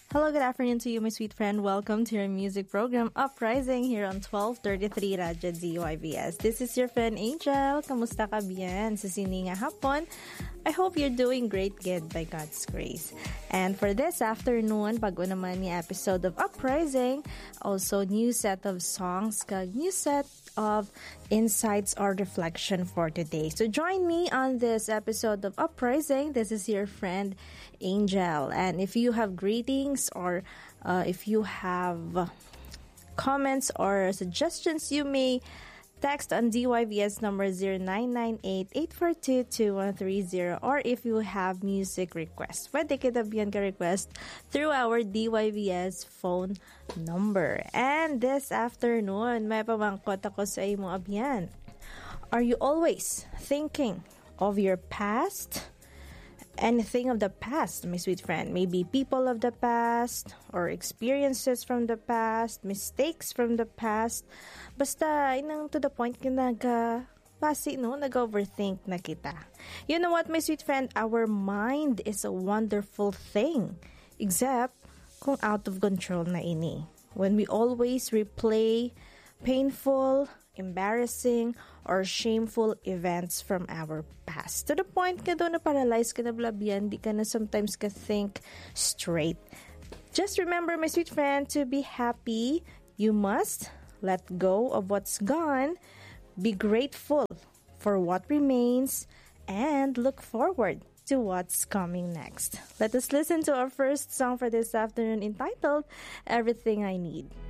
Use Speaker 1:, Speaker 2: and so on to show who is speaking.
Speaker 1: Hello, good afternoon to you, my sweet friend. Welcome to your music program, Uprising, here on 1233 Radyo DYVS. This is your friend Angel. Kamusta ka biyan sa sininga hapon? I hope you're doing great, good by God's grace. And for this afternoon, bago naman ni episode of Uprising, also new set of songs, new set of insights or reflection for today. So join me on this episode of Uprising. This is your friend Angel. And if you have greetings or if you have comments or suggestions, you may text on DYVS number 0998-842-2130, or if you have music requests, pwede kita biyan ka request through our DYVS phone number. And this afternoon, may pamangkot ako sa imo abyan. Are you always thinking of your past? Anything of the past, my sweet friend. Maybe people of the past or experiences from the past, mistakes from the past. Basta, inang to the point nag-overthink na kita. You know what, my sweet friend? Our mind is a wonderful thing. Except, kung out of control na ini. When we always replay painful, embarrassing, or shameful events from our past. To the point ka doon na paralyzed ka na blabyan, di ka na sometimes ka think straight. Just remember, my sweet friend, to be happy, you must let go of what's gone, be grateful for what remains, and look forward to what's coming next. Let us listen to our first song for this afternoon entitled Everything I Need.